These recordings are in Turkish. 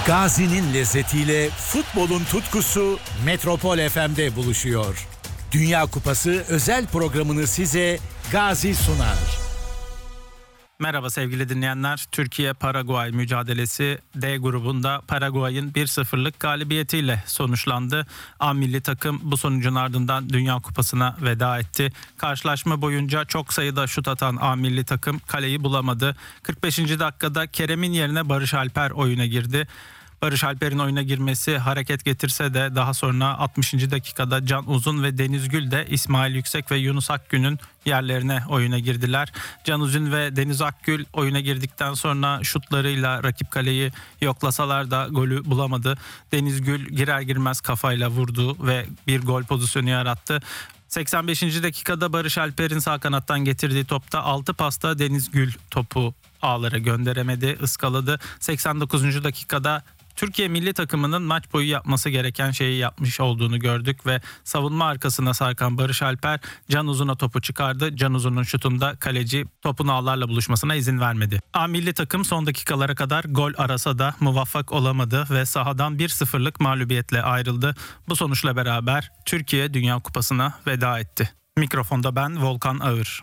Gazi'nin lezzetiyle futbolun tutkusu Metropol FM'de buluşuyor. Dünya Kupası özel programını size Gazi sunar. Merhaba sevgili dinleyenler. Türkiye-Paraguay mücadelesi D grubunda Paraguay'ın 1-0'lık galibiyetiyle sonuçlandı. A milli takım bu sonucun ardından Dünya Kupası'na veda etti. Karşılaşma boyunca çok sayıda şut atan A milli takım kaleyi bulamadı. 45. dakikada Kerem'in yerine Barış Alper oyuna girdi. Barış Alper'in oyuna girmesi hareket getirse de daha sonra 60. dakikada Can Uzun ve Deniz Gül de İsmail Yüksek ve Yunus Akgün'ün yerlerine oyuna girdiler. Can Uzun ve Deniz Akgül oyuna girdikten sonra şutlarıyla rakip kaleyi yoklasalar da golü bulamadı. Deniz Gül girer girmez kafayla vurdu ve bir gol pozisyonu yarattı. 85. dakikada Barış Alper'in sağ kanattan getirdiği topta 6 pasta Deniz Gül topu ağlara gönderemedi, ıskaladı. 89. dakikada Türkiye milli takımının maç boyu yapması gereken şeyi yapmış olduğunu gördük ve savunma arkasına sarkan Barış Alper Can Uzun'a topu çıkardı. Can Uzun'un şutunda kaleci topun ağlarla buluşmasına izin vermedi. A milli takım son dakikalara kadar gol arasa da muvaffak olamadı ve sahadan 1-0'lık mağlubiyetle ayrıldı. Bu sonuçla beraber Türkiye Dünya Kupası'na veda etti. Mikrofonda ben Volkan Ağır.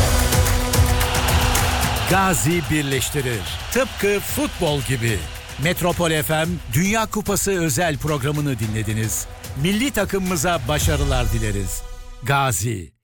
Gazi birleştirir. Tıpkı futbol gibi. Metropol FM Dünya Kupası özel programını dinlediniz. Milli takımımıza başarılar dileriz. Gazi.